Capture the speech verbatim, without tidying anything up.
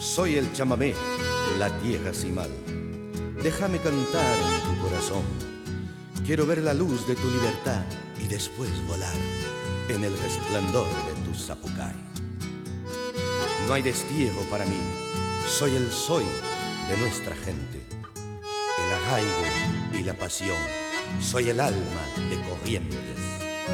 Soy el chamamé, la tierra sin mal. Déjame cantar en tu corazón. Quiero ver la luz de tu libertad y después volar en el resplandor de tu zapucay. No hay destierro para mí, soy el soy de nuestra gente. El arraigo y la pasión, soy el alma de Corrientes.